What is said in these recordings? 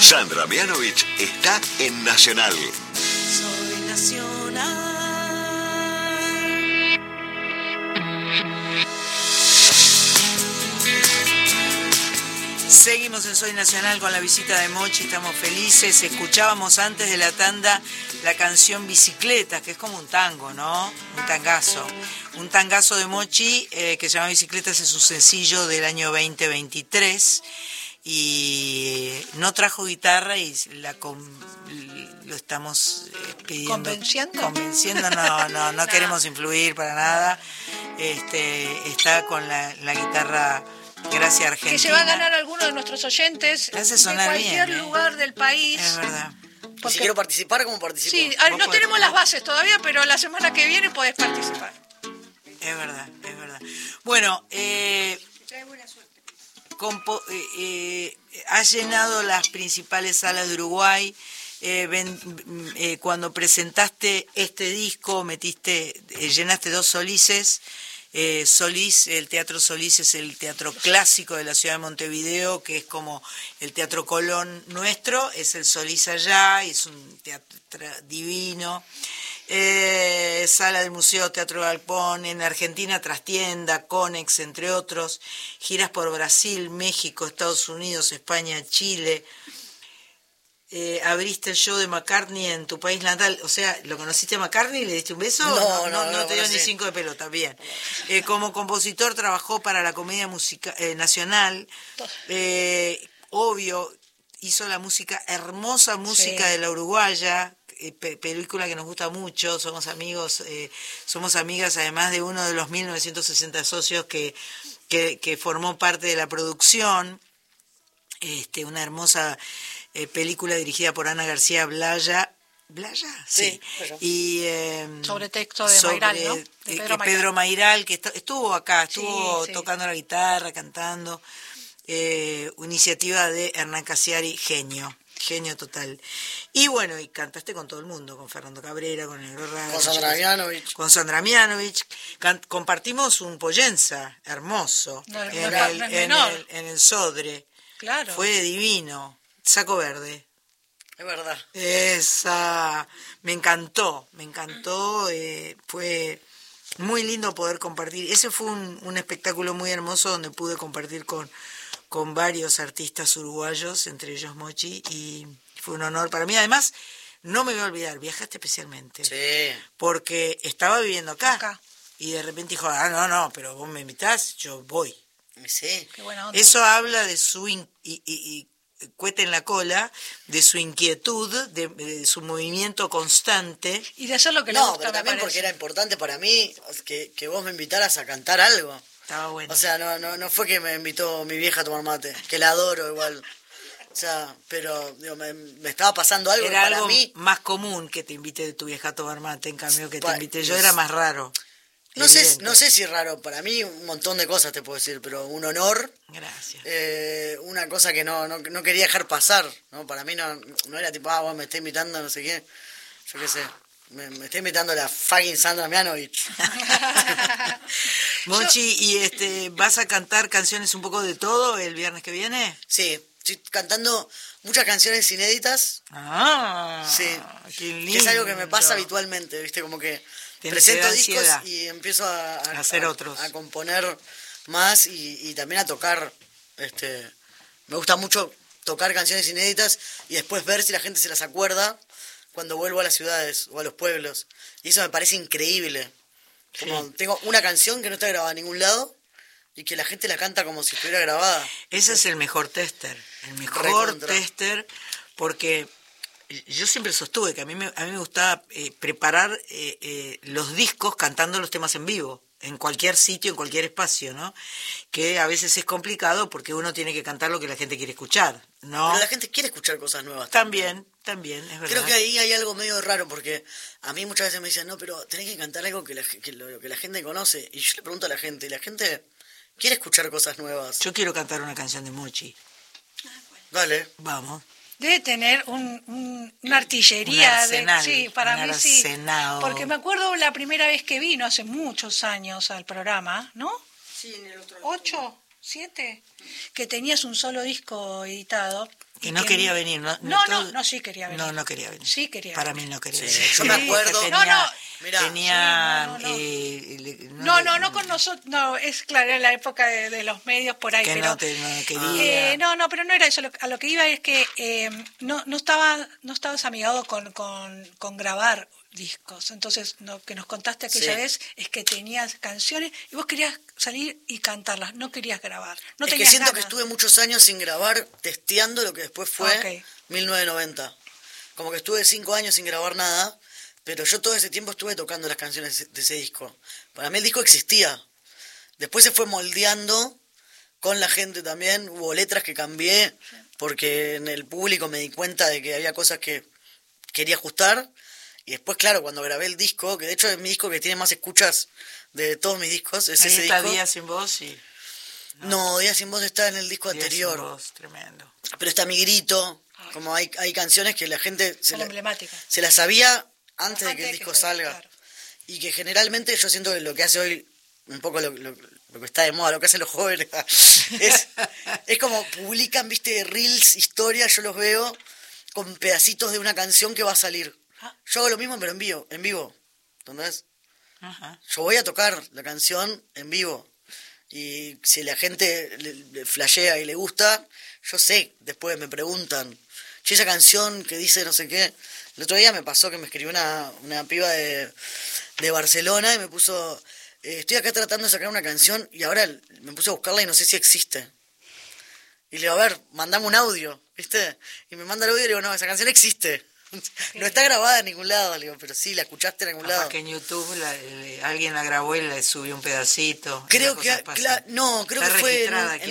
Sandra Mianovich está en Nacional. Soy Nacional. Seguimos en Soy Nacional con la visita de Mochi, estamos felices. Escuchábamos antes de la tanda la canción Bicicleta, que es como un tango, ¿no? Un tangazo. Un tangazo de Mochi que se llama Bicicletas, es su sencillo del año 2023. Y no trajo guitarra y lo estamos pidiendo. ¿Convenciendo? No queremos influir para nada. Está con la guitarra Gracia Argentina. Que se va a ganar alguno de nuestros oyentes de cualquier bien, lugar del país. Es verdad. Porque... Si quiero participar, ¿cómo participo? Sí, no tenemos las bases todavía, pero la semana que viene podés participar. Es verdad. Bueno, ha llenado las principales salas de Uruguay. Cuando presentaste este disco, llenaste 2 Solises. Solís, el Teatro Solís es el teatro clásico de la ciudad de Montevideo, que es como el Teatro Colón nuestro, es el Solís allá, y es un teatro divino. Sala del Museo Teatro Galpón, en Argentina Trastienda, Conex, entre otros, giras por Brasil, México, Estados Unidos, España, Chile. Abriste el show de McCartney en tu país natal, o sea, ¿lo conociste a McCartney y le diste un beso? No te dio ni 5 de pelota, bien. Como compositor trabajó para la Comedia Nacional, obvio, hizo la música, hermosa música de la uruguaya, película que nos gusta mucho, somos amigos, somos amigas además de uno de los 1960 socios que formó parte de la producción, una hermosa película dirigida por Ana García Blaya, sí. Y sobre texto de Mayral, ¿no? De Pedro Mayral, que estuvo acá, tocando la guitarra, cantando, iniciativa de Hernán Casiari, genio total. Y bueno, y cantaste con todo el mundo, con Fernando Cabrera, con el Negro Rada, con Sandra Mianovich. Compartimos un Pollenza hermoso en el Sodre. Claro. Fue divino. Saco Verde. Es verdad. Esa, me encantó, fue muy lindo poder compartir. Ese fue un espectáculo muy hermoso donde pude compartir con varios artistas uruguayos, entre ellos Mochi, y fue un honor para mí. Además, no me voy a olvidar, viajaste especialmente. Sí. Porque estaba viviendo acá. Y de repente dijo, no, pero vos me invitás, yo voy. Sí. Qué buena onda. Eso habla de su cuete en la cola, de su inquietud, de su movimiento constante. Y de hacer lo que le gusta, pero también porque era importante para mí que vos me invitaras a cantar algo. Estaba bueno. O sea, no fue que me invitó mi vieja a tomar mate, que la adoro igual. O sea, pero digo, me estaba pasando algo. Era para algo mí más común que te invite tu vieja a tomar mate, en cambio que te invite yo era más raro. No sé si es raro, para mí un montón de cosas te puedo decir, pero un honor. Gracias. Una cosa que no quería dejar pasar, ¿no? Para mí no era tipo, vos me está invitando, no sé qué, yo qué sé, me está invitando la fucking Sandra Mianovich. Mochi, ¿y vas a cantar canciones un poco de todo el viernes que viene? Sí, estoy cantando muchas canciones inéditas. Sí, qué lindo. Que es algo que me pasa habitualmente, ¿viste? Como que presento discos y empiezo a hacer otros, a componer más y también a tocar. Me gusta mucho tocar canciones inéditas y después ver si la gente se las acuerda cuando vuelvo a las ciudades o a los pueblos. Y eso me parece increíble. Como tengo una canción que no está grabada en ningún lado y que la gente la canta como si estuviera grabada. Ese es el mejor tester. Tester, porque yo siempre sostuve que a mí me gustaba preparar los discos cantando los temas en vivo, en cualquier sitio, en cualquier espacio, ¿no? Que a veces es complicado porque uno tiene que cantar lo que la gente quiere escuchar, ¿no? Pero la gente quiere escuchar cosas nuevas. También, es verdad. Creo que ahí hay algo medio raro porque a mí muchas veces me dicen, no, pero tenés que cantar algo que la gente conoce. Y yo le pregunto a la gente, y la gente quiere escuchar cosas nuevas. Yo quiero cantar una canción de Mochi. Dale. Vamos. Debe tener una artillería. Un arsenal, sí, para mí arsenado. sí. Porque me acuerdo la primera vez que vino, hace muchos años, al programa, ¿no? Sí, en el otro. 8, 7, que tenías un solo disco editado. Que no quería venir, ¿no? No, sí quería venir. No quería venir. Sí quería Para venir. mí no quería Sí, venir. yo me acuerdo. Tenía... No con nosotros, no, es claro, era la época de los medios por ahí, que pero... no quería... pero no era eso, a lo que iba es que no estabas amigado con grabar discos, entonces lo que nos contaste aquella vez es que tenías canciones y vos querías salir y cantarlas, no querías grabar, no es que tenías siento ganas. que estuve muchos años sin grabar, testeando lo que después fue 1990. Como que estuve 5 años sin grabar nada, pero yo todo ese tiempo estuve tocando las canciones de ese disco. Para mí el disco existía. Después se fue moldeando con la gente también, hubo letras que cambié, porque en el público me di cuenta de que había cosas que quería ajustar. Y después, claro, cuando grabé el disco, que de hecho es mi disco que tiene más escuchas de todos mis discos, es ahí ese está disco. Días sin Voz y... No, Días sin Voz está en el disco Días anterior. sin Voz, tremendo. Pero está Mi Grito, como hay canciones que la gente emblemáticas. se las sabía antes de que el de disco que salga. claro. Y que generalmente yo siento que lo que hace hoy, un poco lo que está de moda, lo que hacen los jóvenes, es como publican, viste, reels, historias, yo los veo con pedacitos de una canción que va a salir. Yo hago lo mismo, pero en vivo, ¿entendés? Ajá. Yo voy a tocar la canción en vivo. Y si la gente le flashea y le gusta, yo sé, después me preguntan, che, esa canción que dice no sé qué. El otro día me pasó que me escribió una piba de Barcelona y me puso, estoy acá tratando de sacar una canción y ahora me puse a buscarla y no sé si existe. Y le digo, a ver, mandame un audio, ¿viste? Y me manda el audio y le digo, no, esa canción existe. No está grabada en ningún lado, le digo, pero sí, la escuchaste en algún lado. Que en YouTube alguien la grabó y le subió un pedacito. Creo que, creo que fue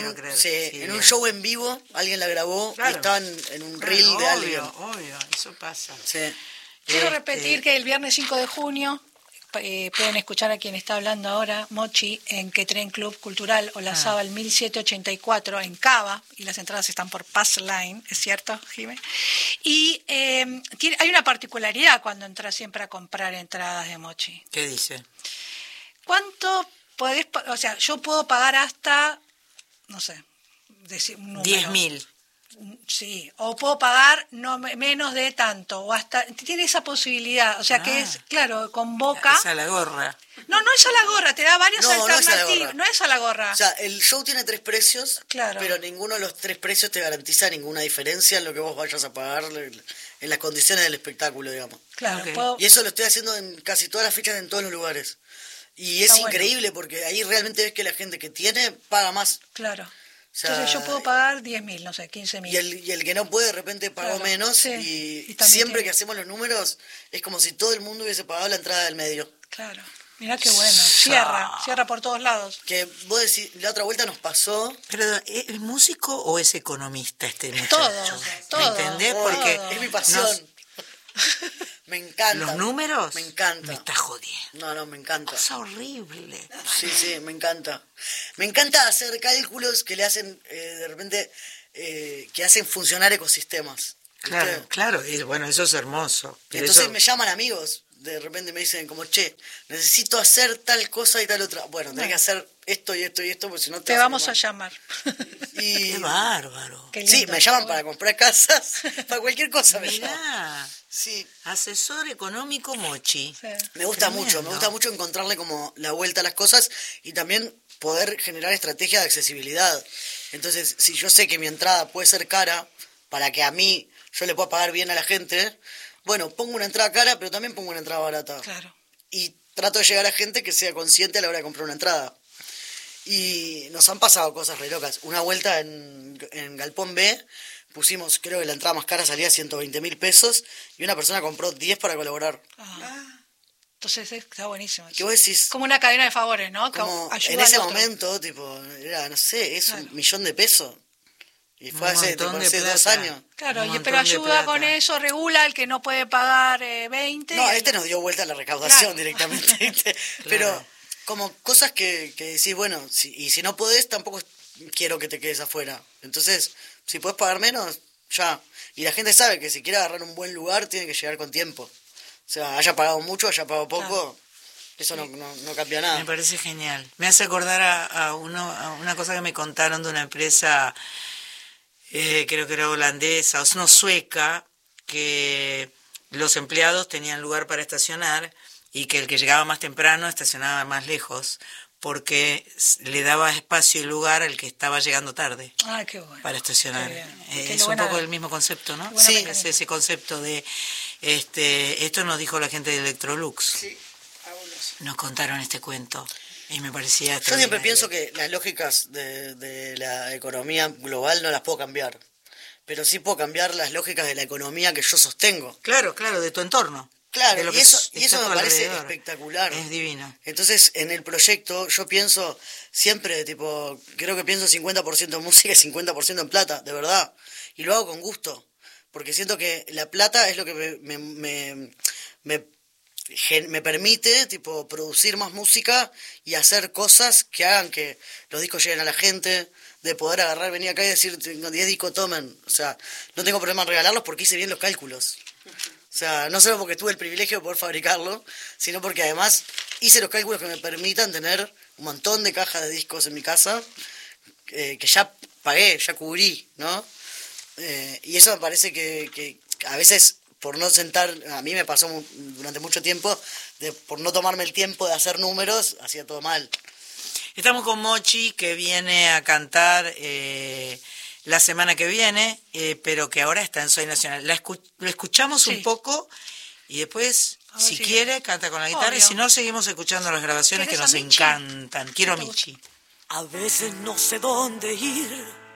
en un show en vivo, alguien la grabó y estaban en un reel de alguien. Obvio, eso pasa. Sí. Quiero repetir que el viernes 5 de junio pueden escuchar a quien está hablando ahora, Mochi, en Quetren Club Cultural Olazábal 1784 en Cava, y las entradas están por Pass Line, ¿es cierto, Jimé? Y hay una particularidad cuando entras siempre a comprar entradas de Mochi. ¿Qué dice? ¿Cuánto podés, o sea, yo puedo pagar hasta, no sé, decir un número? 10.000. Sí, o puedo pagar no menos de tanto, o hasta tiene esa posibilidad, o sea que es, claro, convoca. Es a la gorra. No es a la gorra, te da varias alternativas, no es a la gorra. O sea, el show tiene 3 precios, claro, pero ninguno de los 3 precios te garantiza ninguna diferencia en lo que vos vayas a pagar, en las condiciones del espectáculo, digamos. Claro, okay. Y eso lo estoy haciendo en casi todas las fechas, en todos los lugares. Y es increíble porque ahí realmente ves que la gente que tiene paga más. Claro. O sea, entonces yo puedo pagar 10.000, no sé, 15.000. Y el que no puede de repente pagó menos, sí, y tiene. siempre que hacemos los números es como si todo el mundo hubiese pagado la entrada del medio. Claro, mirá qué bueno, cierra por todos lados. Que vos decís, la otra vuelta nos pasó... Pero ¿es músico o es economista este muchacho? Todo. ¿Me entendés? Porque es mi pasión. Me encanta. ¿Los números? Me encanta. Me está jodiendo. No, me encanta. Cosa horrible. Sí, me encanta. Me encanta hacer cálculos que le hacen, de repente, que hacen funcionar ecosistemas. ¿Viste? Claro, y bueno, eso es hermoso. Y entonces me llaman amigos, de repente me dicen como, che, necesito hacer tal cosa y tal otra. Bueno, tenés que hacer esto y esto y esto, porque si no te vamos a llamar. Qué bárbaro. Qué lindo, sí, me llaman para comprar casas, para cualquier cosa me llaman. Mirá, Sí. asesor económico Mochi. Sí. Me gusta mucho encontrarle como la vuelta a las cosas y también poder generar estrategias de accesibilidad. Entonces, si yo sé que mi entrada puede ser cara, para que a mí yo le pueda pagar bien a la gente, bueno, pongo una entrada cara, pero también pongo una entrada barata. Claro. Y trato de llegar a gente que sea consciente a la hora de comprar una entrada. Y nos han pasado cosas re locas. Una vuelta en Galpón B, pusimos, creo que la entrada más cara salía 120.000 pesos y una persona compró 10 para colaborar. Entonces está buenísimo. ¿Qué vos decís? Como una cadena de favores, ¿no? Como Ayuda en ese al otro. momento, tipo, era, no sé, es Claro. 1.000.000 de pesos. Y fue hace, tipo, montón de hace 2 plata. años. Claro, Un montón pero de ayuda plata. con eso, regula al que no puede pagar 20. No, este nos dio vuelta a la recaudación Claro. directamente, ¿viste? Pero como cosas que decís, bueno, y si no podés, tampoco quiero que te quedes afuera. Entonces, si podés pagar menos, ya. Y la gente sabe que si quiere agarrar un buen lugar, tiene que llegar con tiempo. O sea, haya pagado mucho, haya pagado poco, Claro. eso no cambia nada. Me parece genial. Me hace acordar a una cosa que me contaron de una empresa creo que era holandesa, o no, sueca, que los empleados tenían lugar para estacionar y que el que llegaba más temprano estacionaba más lejos, porque le daba espacio y lugar al que estaba llegando tarde. Ah, qué bueno. Para estacionar. Qué bien. Es un poco el mismo concepto, ¿no? Sí. Es ese concepto de... esto nos dijo la gente de Electrolux. Sí, Nos contaron este cuento y me parecía... yo siempre pienso que las lógicas de la economía global no las puedo cambiar, pero sí puedo cambiar las lógicas de la economía que yo sostengo. Claro, de tu entorno. Claro, de lo y que eso está a tu me parece alrededor. espectacular. Es divino. Entonces, en el proyecto yo pienso siempre, creo que pienso 50% en música y 50% en plata, de verdad. Y lo hago con gusto, porque siento que la plata es lo que me permite, producir más música y hacer cosas que hagan que los discos lleguen a la gente, de poder agarrar, venir acá y decir, tengo 10 discos, tomen. O sea, no tengo problema en regalarlos porque hice bien los cálculos. O sea, no solo porque tuve el privilegio de poder fabricarlo, sino porque además hice los cálculos que me permitan tener un montón de cajas de discos en mi casa, que ya pagué, ya cubrí, ¿no? Y eso me parece que a veces, por no sentar, a mí me pasó durante mucho tiempo, por no tomarme el tiempo de hacer números, hacía todo mal. Estamos con Mochi, que viene a cantar la semana que viene, pero que ahora está en Soy Nacional. Lo escuchamos un poco y después, si quiere, canta con la guitarra. Obvio. Y si no, seguimos escuchando las grabaciones que ¿Querés nos a Michi? encantan. Quiero a Michi. A veces no sé dónde ir,